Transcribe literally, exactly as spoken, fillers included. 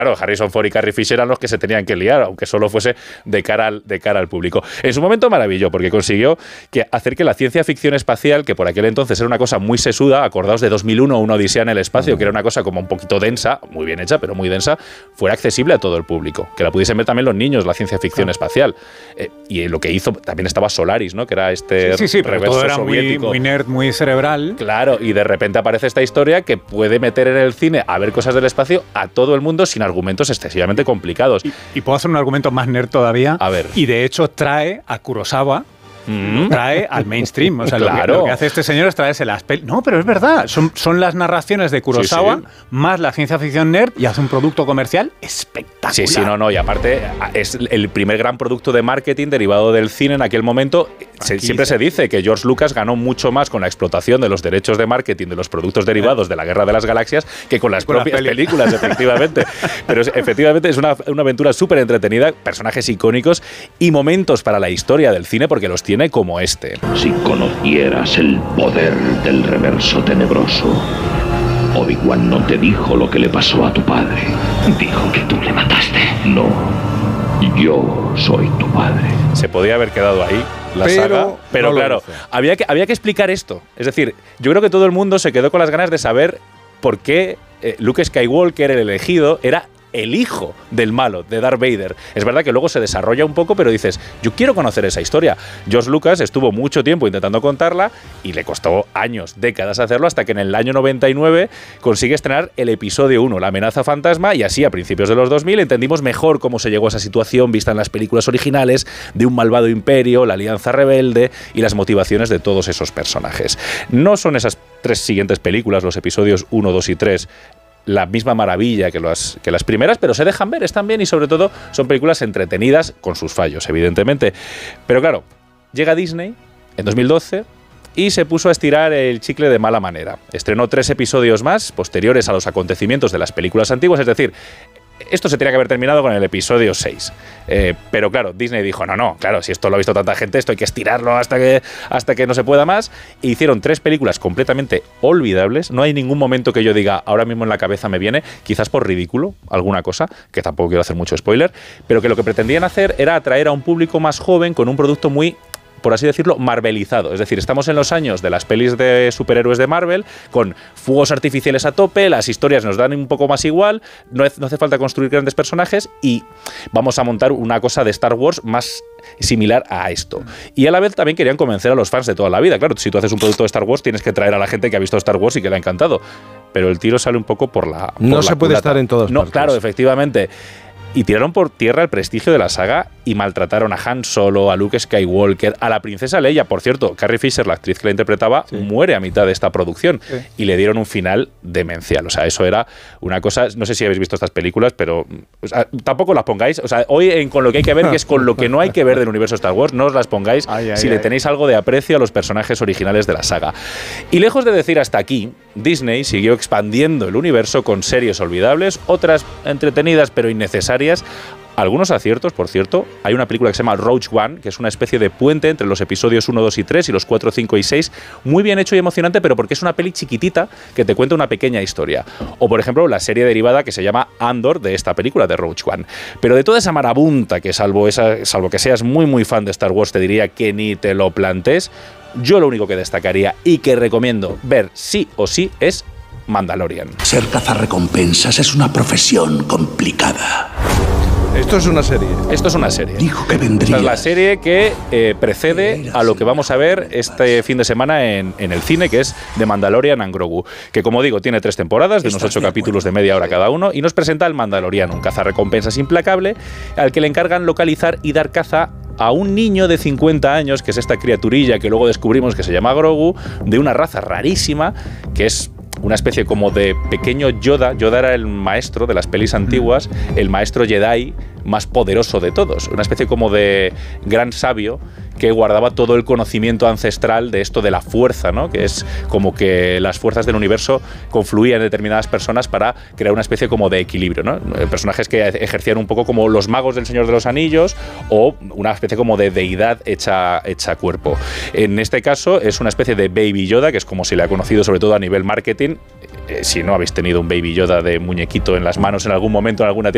Claro, Harrison Ford y Carrie Fisher eran los que se tenían que liar, aunque solo fuese de cara al, de cara al público. En su momento maravilló, porque consiguió que hacer que la ciencia ficción espacial, que por aquel entonces era una cosa muy sesuda, acordaos de dos mil uno, Una Odisea en el espacio, que era una cosa como un poquito densa, muy bien hecha, pero muy densa, fuera accesible a todo el público, que la pudiesen ver también los niños, la ciencia ficción ah. espacial. Eh, y lo que hizo, también estaba Solaris, ¿no? Que era este sí, sí, sí, reverso todo era soviético. Muy, muy nerd, muy cerebral. Claro, y de repente aparece esta historia que puede meter en el cine a ver cosas del espacio a todo el mundo sin argumentos excesivamente complicados. Y, y puedo hacer un argumento más nerd todavía. A ver. Y de hecho trae a Kurosawa, mm. trae al mainstream. O sea, claro. lo, que, lo que hace este señor es traerse las pelis. No, pero es verdad. Son, son las narraciones de Kurosawa sí, sí. más la ciencia ficción nerd y hace un producto comercial espectacular. Sí, sí, no, no. Y aparte es el primer gran producto de marketing derivado del cine en aquel momento. Se, siempre se dice que George Lucas ganó mucho más con la explotación de los derechos de marketing de los productos derivados de la Guerra de las Galaxias que con las con propias peli. películas, efectivamente. Pero es, efectivamente es una, una aventura súper entretenida, personajes icónicos y momentos para la historia del cine, porque los tiene como este. Si conocieras el poder del reverso tenebroso, Obi-Wan no te dijo lo que le pasó a tu padre. Dijo que tú le mataste. No, yo soy tu padre. Se podía haber quedado ahí la pero, saga, pero no claro, había que, había que explicar esto. Es decir, yo creo que todo el mundo se quedó con las ganas de saber por qué eh, Luke Skywalker, el elegido, era el hijo del malo, de Darth Vader. Es verdad que luego se desarrolla un poco, pero dices, yo quiero conocer esa historia. George Lucas estuvo mucho tiempo intentando contarla y le costó años, décadas hacerlo, hasta que en el año noventa y nueve consigue estrenar el episodio uno, La amenaza fantasma, y así a principios de los dos mil entendimos mejor cómo se llegó a esa situación vista en las películas originales de un malvado imperio, la alianza rebelde y las motivaciones de todos esos personajes. No son esas tres siguientes películas, los episodios uno, dos y tres, la misma maravilla que las, que las primeras, pero se dejan ver, están bien y sobre todo son películas entretenidas con sus fallos, evidentemente. Pero claro, llega Disney en dos mil doce y se puso a estirar el chicle de mala manera. Estrenó tres episodios más posteriores a los acontecimientos de las películas antiguas, es decir, esto se tenía que haber terminado con el episodio seis. Eh, pero claro, Disney dijo, no, no, claro, si esto lo ha visto tanta gente, esto hay que estirarlo hasta que, hasta que no se pueda más. E hicieron tres películas completamente olvidables. No hay ningún momento que yo diga, ahora mismo en la cabeza me viene, quizás por ridículo, alguna cosa, que tampoco quiero hacer mucho spoiler, pero que lo que pretendían hacer era atraer a un público más joven con un producto muy, por así decirlo, marvelizado. Es decir, estamos en los años de las pelis de superhéroes de Marvel, con fuegos artificiales a tope, las historias nos dan un poco más igual, no, no hace falta construir grandes personajes y vamos a montar una cosa de Star Wars más similar a esto. Y a la vez también querían convencer a los fans de toda la vida. Claro, si tú haces un producto de Star Wars, tienes que traer a la gente que ha visto Star Wars y que le ha encantado. Pero el tiro sale un poco por la por No la se puede culata. estar en todas No, partes. claro, efectivamente. Y tiraron por tierra el prestigio de la saga y maltrataron a Han Solo, a Luke Skywalker, a la princesa Leia. Por cierto, Carrie Fisher, la actriz que la interpretaba, sí. muere a mitad de esta producción sí. y le dieron un final demencial. O sea, eso era una cosa... No sé si habéis visto estas películas, pero o sea, tampoco las pongáis. O sea, hoy en Con lo que hay que ver, que es con lo que no hay que ver del universo Star Wars, no os las pongáis ay, ay, si ay, le ay. tenéis algo de aprecio a los personajes originales de la saga. Y lejos de decir hasta aquí, Disney siguió expandiendo el universo con series olvidables, otras entretenidas pero innecesarias. Algunos aciertos, por cierto. Hay una película que se llama Rogue One, que es una especie de puente entre los episodios uno, dos y tres y los cuatro, cinco y seis. Muy bien hecho y emocionante, pero porque es una peli chiquitita que te cuenta una pequeña historia. O, por ejemplo, la serie derivada que se llama Andor, de esta película, de Rogue One. Pero de toda esa marabunta, que salvo, esa, salvo que seas muy, muy fan de Star Wars, te diría que ni te lo plantees, yo lo único que destacaría y que recomiendo ver sí o sí es Mandalorian. Ser cazarrecompensas es una profesión complicada. Esto es una serie. Esto es una serie. Dijo que vendría. Esta es la serie que eh, precede a lo que vamos a ver este fin de semana en, en el cine, que es The Mandalorian and Grogu, que como digo tiene tres temporadas de unos ocho capítulos de media hora cada uno y nos presenta al Mandaloriano, un cazarrecompensas implacable al que le encargan localizar y dar caza a un niño de cincuenta años, que es esta criaturilla que luego descubrimos que se llama Grogu, de una raza rarísima, que es una especie como de pequeño Yoda. Yoda era el maestro de las pelis antiguas, el maestro Jedi más poderoso de todos, una especie como de gran sabio que guardaba todo el conocimiento ancestral de esto de la fuerza, ¿no? Que es como que las fuerzas del universo confluían en determinadas personas para crear una especie como de equilibrio, ¿no? Personajes que ejercían un poco como los magos del Señor de los Anillos o una especie como de deidad hecha, hecha cuerpo. En este caso es una especie de Baby Yoda, que es como se le ha conocido sobre todo a nivel marketing. Eh, si no habéis tenido un Baby Yoda de muñequito en las manos en algún momento en alguna tienda,